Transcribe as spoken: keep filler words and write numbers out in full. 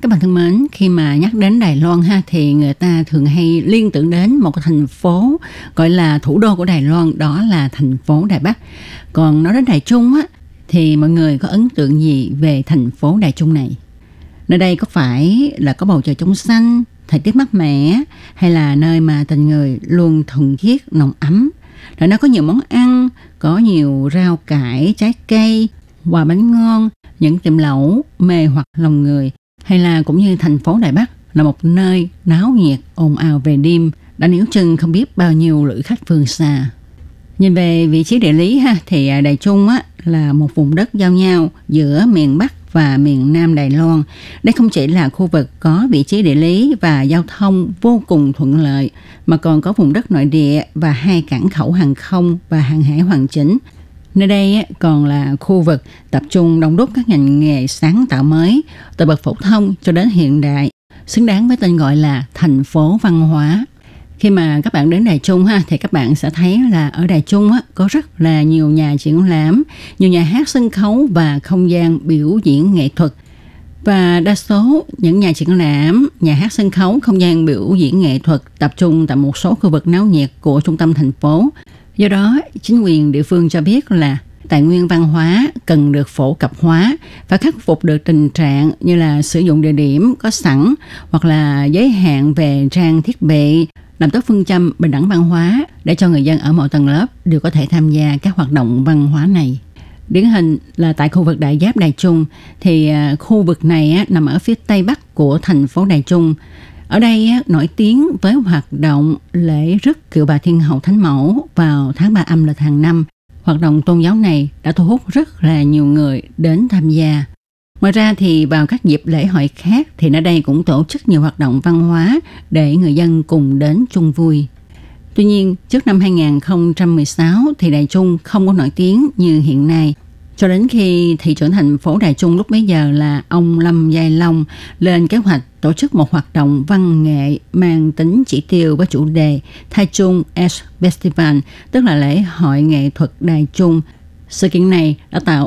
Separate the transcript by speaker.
Speaker 1: Các bạn thân mến, khi mà nhắc đến Đài Loan ha thì người ta thường hay liên tưởng đến một cái thành phố gọi là thủ đô của Đài Loan, đó là thành phố Đài Bắc. Còn nói đến Đài Trung á thì mọi người có ấn tượng gì về thành phố Đài Trung này? Nơi đây có phải là có bầu trời trong xanh, thời tiết mát mẻ, hay là nơi mà tình người luôn thuần khiết, nồng ấm? Rồi nó có nhiều món ăn, có nhiều rau cải, trái cây, quà bánh ngon, những tiệm lẩu mê hoặc lòng người, hay là cũng như thành phố Đài Bắc là một nơi náo nhiệt, ồn ào về đêm, đã níu chân không biết bao nhiêu lữ khách phương xa. Nhìn về vị trí địa lý ha thì Đài Trung á là một vùng đất giao nhau giữa miền Bắc và miền Nam Đài Loan. Đây không chỉ là khu vực có vị trí địa lý và giao thông vô cùng thuận lợi, mà còn có vùng đất nội địa và hai cảng khẩu hàng không và hàng hải hoàn chỉnh. Nơi đây còn là khu vực tập trung đông đúc các ngành nghề sáng tạo mới, từ bậc phổ thông cho đến hiện đại, xứng đáng với tên gọi là thành phố văn hóa. Khi mà các bạn đến Đài Trung ha thì các bạn sẽ thấy là ở Đài Trung á, có rất là nhiều nhà triển lãm, nhiều nhà hát sân khấu và không gian biểu diễn nghệ thuật. Và đa số những nhà triển lãm, nhà hát sân khấu, không gian biểu diễn nghệ thuật tập trung tại một số khu vực náo nhiệt của trung tâm thành phố. Do đó, chính quyền địa phương cho biết là tài nguyên văn hóa cần được phổ cập hóa và khắc phục được tình trạng như là sử dụng địa điểm có sẵn hoặc là giới hạn về trang thiết bị, làm tốt phương châm bình đẳng văn hóa để cho người dân ở mọi tầng lớp đều có thể tham gia các hoạt động văn hóa này. Điển hình là tại khu vực Đại Giáp Đài Trung thì khu vực này nằm ở phía tây bắc của thành phố Đài Trung. Ở đây nổi tiếng với hoạt động lễ rước Kiệu Bà Thiên Hậu Thánh Mẫu vào tháng ba âm lịch hàng năm. Hoạt động tôn giáo này đã thu hút rất là nhiều người đến tham gia. Ngoài ra thì vào các dịp lễ hội khác thì nơi đây cũng tổ chức nhiều hoạt động văn hóa để người dân cùng đến chung vui. Tuy nhiên, trước năm hai không một sáu thì Đài Trung không có nổi tiếng như hiện nay. Cho đến khi thị trưởng thành phố Đài Trung lúc bấy giờ là ông Lâm Giai Long lên kế hoạch tổ chức một hoạt động văn nghệ mang tính chỉ tiêu với chủ đề Thai Trung Arts Festival, tức là lễ hội nghệ thuật Đài Trung. Sự kiện này đã tạo